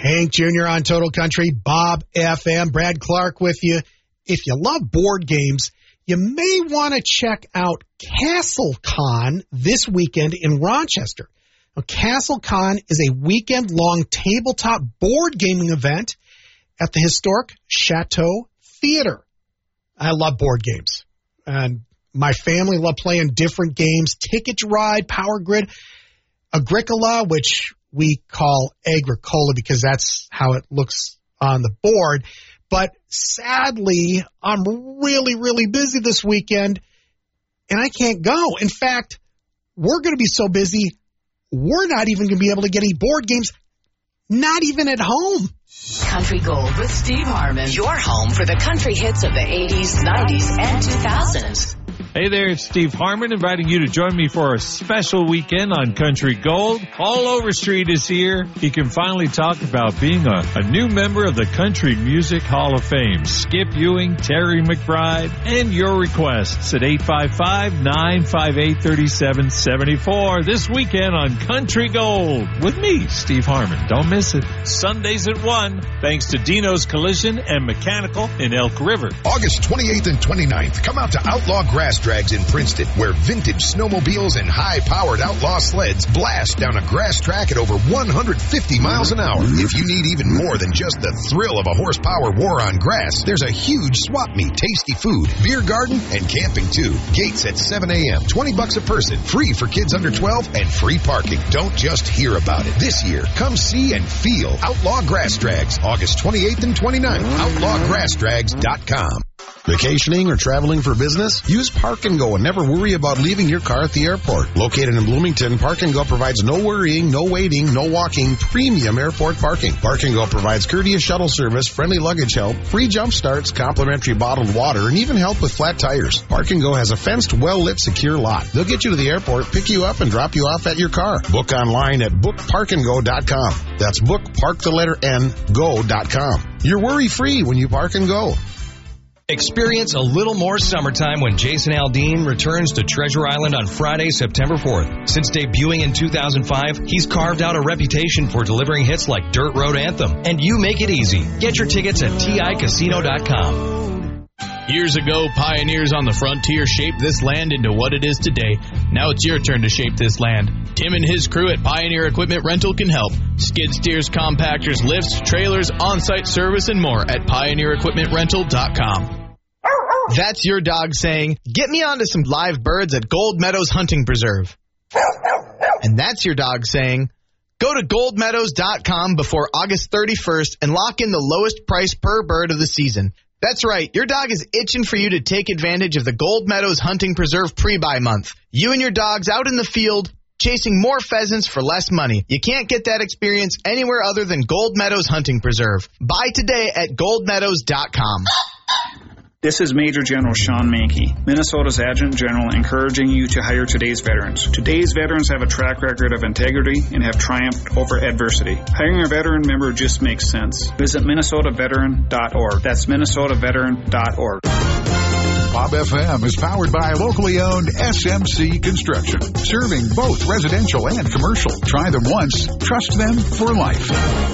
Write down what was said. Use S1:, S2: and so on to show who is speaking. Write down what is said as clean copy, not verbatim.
S1: Hank Jr. on Total Country, Bob FM, Brad Clark with you. If you love board games, you may want to check out CastleCon this weekend in Rochester. Now, CastleCon is a weekend-long tabletop board gaming event at the historic Chateau Theater. I love board games, and my family love playing different games. Ticket to Ride, Power Grid, Agricola, which we call Agricola because that's how it looks on the board. But sadly, I'm really, really busy this weekend, and I can't go. In fact, we're going to be so busy, we're not even going to be able to get any board games, not even at home.
S2: Country Gold with Steve Harmon. Your home for the country hits of the 80s, 90s, and 2000s.
S3: Hey there, it's Steve Harmon inviting you to join me for a special weekend on Country Gold. All Overstreet is here. He can finally talk about being a new member of the Country Music Hall of Fame. Skip Ewing, Terry McBride, and your requests at 855-958-3774 this weekend on Country Gold with me, Steve Harmon. Don't miss it. Sundays at 1, thanks to Dino's Collision and Mechanical in Elk River.
S4: August 28th and 29th, come out to Outlaw Grass Drags in Princeton, where vintage snowmobiles and high-powered outlaw sleds blast down a grass track at over 150 miles an hour. If you need even more than just the thrill of a horsepower war on grass, there's a huge swap meet, tasty food, beer garden, and camping too. Gates at 7 a.m., $20 a person, free for kids under 12, and free parking. Don't just hear about it. This year, come see and feel Outlaw Grass Drags, August 28th and 29th, outlawgrassdrags.com.
S5: Vacationing or traveling for business? Use Park and Go and never worry about leaving your car at the airport. Located in Bloomington, Park and Go provides no worrying, no waiting, no walking, premium airport parking. Park and Go provides courteous shuttle service, friendly luggage help, free jump starts, complimentary bottled water, and even help with flat tires. Park and Go has a fenced, well-lit, secure lot. They'll get you to the airport, pick you up, and drop you off at your car. Book online at bookparkandgo.com. That's bookpark-go.com. You're worry-free when you Park and Go.
S6: Experience a little more summertime when Jason Aldean returns to Treasure Island on Friday, September 4th. Since debuting in 2005, he's carved out a reputation for delivering hits like Dirt Road Anthem and You Make It Easy. Get your tickets at TICasino.com.
S7: Years ago, pioneers on the frontier shaped this land into what it is today. Now it's your turn to shape this land. Tim and his crew at Pioneer Equipment Rental can help. Skid steers, compactors, lifts, trailers, on-site service, and more at pioneerequipmentrental.com.
S8: That's your dog saying, get me onto some live birds at Gold Meadows Hunting Preserve. And that's your dog saying, go to goldmeadows.com before August 31st and lock in the lowest price per bird of the season. That's right, your dog is itching for you to take advantage of the Gold Meadows Hunting Preserve pre-buy month. You and your dogs out in the field, chasing more pheasants for less money. You can't get that experience anywhere other than Gold Meadows Hunting Preserve. Buy today at goldmeadows.com.
S9: This is Major General Sean Mankey, Minnesota's Adjutant General, encouraging you to hire today's veterans. Today's veterans have a track record of integrity and have triumphed over adversity. Hiring a veteran member just makes sense. Visit MinnesotaVeteran.org. That's MinnesotaVeteran.org.
S10: Bob FM is powered by locally owned SMC Construction, serving both residential and commercial. Try them once, trust them for life.